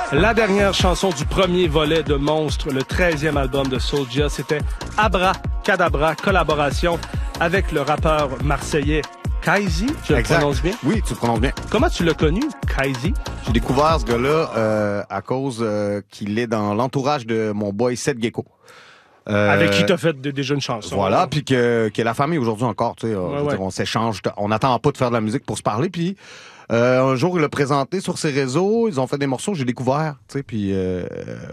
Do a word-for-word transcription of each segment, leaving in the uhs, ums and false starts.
La dernière chanson du premier volet de Monstre, le treizième album de Soulja, c'était Abra Cadabra, collaboration avec le rappeur marseillais Kaizy. Tu le prononces bien? Oui, tu le prononces bien. Comment tu l'as connu, Kaizy? J'ai découvert ce gars-là euh, à cause euh, qu'il est dans l'entourage de mon boy Seth Gecko. Euh, Avec qui t'as fait de, déjà une chanson. Voilà, puis que, que la famille aujourd'hui encore, tu sais, ouais, ouais. on s'échange, on n'attend pas de faire de la musique pour se parler, puis euh, un jour il l'a présenté sur ses réseaux, ils ont fait des morceaux, j'ai découvert, tu sais, puis euh,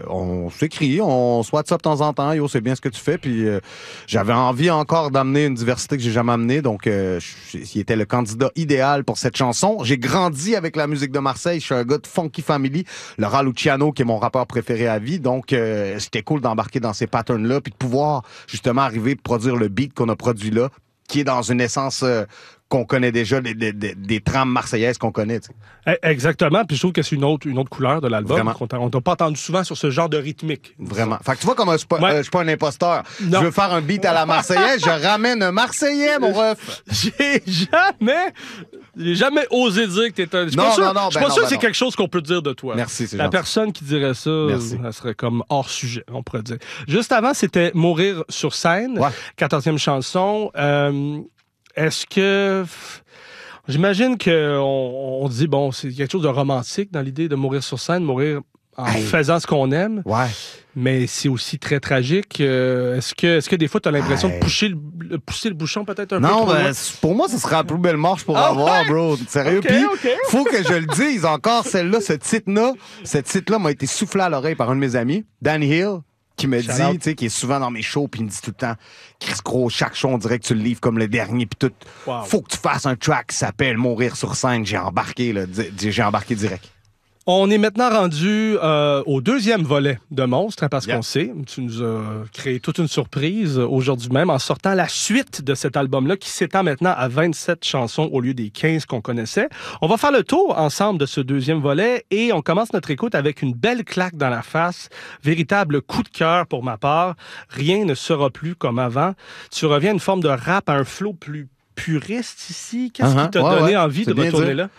on s'écrit, on se WhatsApp de temps en temps, yo, c'est bien ce que tu fais, puis euh, j'avais envie encore d'amener une diversité que j'ai jamais amenée, donc euh, il était le candidat idéal pour cette chanson. J'ai grandi avec la musique de Marseille, je suis un gars de Funky Family, Laura Luciano qui est mon rappeur préféré à vie, donc euh, c'était cool d'embarquer dans ces patterns-là, puis de pouvoir justement arriver à produire le beat qu'on a produit là, qui est dans une essence euh, qu'on connaît déjà, des, des, des, des trames marseillaises qu'on connaît. Tu sais. Exactement, puis je trouve que c'est une autre, une autre couleur de l'album. Vraiment. On t'a pas entendu souvent sur ce genre de rythmique. Vraiment. Fait que tu vois comment je suis pas, ouais. euh, pas un imposteur. Non. Je veux faire un beat à la marseillaise, je ramène un Marseillais, mon ref. J'ai jamais... J'ai jamais osé dire que t'es un... Je suis non, pas sûr, non, non, je suis ben pas non, sûr ben que c'est non. quelque chose qu'on peut dire de toi. Merci, c'est La gentil. personne qui dirait ça, Merci. Elle serait comme hors sujet, on pourrait dire. Juste avant, c'était Mourir sur scène, ouais. quatorzième chanson. Euh, est-ce que... J'imagine qu'on on dit, bon, c'est quelque chose de romantique dans l'idée de mourir sur scène, mourir en hey. faisant ce qu'on aime. Ouais. Mais c'est aussi très tragique. Euh, est-ce que, est-ce que des fois, tu as l'impression hey. de pousser le, pousser le bouchon peut-être un non, peu trop ben, loin? Pour moi, ce serait la plus belle marche pour ah, avoir, ouais? bro. Sérieux? Okay, Puis, okay. faut que je le dise encore, celle-là, ce titre-là, ce titre-là m'a été soufflé à l'oreille par un de mes amis, Dan Hill, qui me dit, tu sais, qui est souvent dans mes shows, puis il me dit tout le temps, Chris Gros, chaque show, on dirait que tu le livres comme le dernier, puis tout. Wow. Faut que tu fasses un track qui s'appelle Mourir sur scène. J'ai embarqué, là, j'ai embarqué direct. On est maintenant rendu euh, au deuxième volet de Monstre, hein, parce yeah. qu'on sait, tu nous as créé toute une surprise aujourd'hui même en sortant la suite de cet album-là qui s'étend maintenant à vingt-sept chansons au lieu des quinze qu'on connaissait. On va faire le tour ensemble de ce deuxième volet et on commence notre écoute avec une belle claque dans la face, véritable coup de cœur pour ma part. Rien ne sera plus comme avant. Tu reviens à une forme de rap, à un flow plus puriste ici. Qu'est-ce uh-huh. qui t'a ouais, donné ouais. envie de retourner là?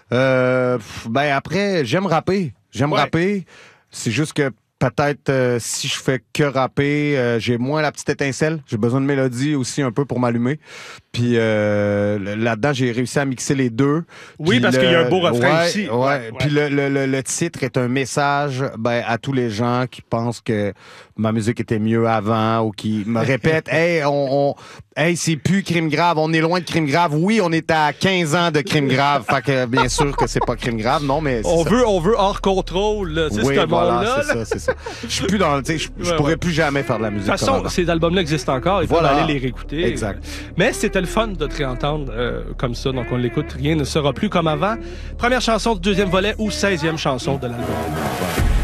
Euh, ben après, j'aime rapper. J'aime ouais. rapper. C'est juste que peut-être euh, si je fais que rapper, euh, j'ai moins la petite étincelle. J'ai besoin de mélodie aussi un peu pour m'allumer. Puis euh, là-dedans, j'ai réussi à mixer les deux. Oui, parce le... qu'il y a un beau refrain ouais, ici. Ouais. ouais. Puis le, le, le, le titre est un message ben, à tous les gens qui pensent que ma musique était mieux avant ou qui me répètent « Hey, on, on, hey, c'est plus crime grave, on est loin de crime grave. » Oui, on est à quinze ans de crime grave. Fait que bien sûr que c'est pas crime grave, non, mais on ça. veut, on veut hors contrôle. Là. C'est oui, ce voilà, monde-là. c'est ça, c'est ça. Je suis plus dans, tu sais, je ouais, pourrais ouais. plus jamais faire de la musique. De toute façon, ces albums-là existent encore. Il faut voilà. aller les réécouter. Exact. Mais c'était le fun de te réentendre euh, comme ça. Donc, on l'écoute. Rien ne sera plus comme avant. Première chanson du deuxième volet ou seizième chanson de l'album. Ouais.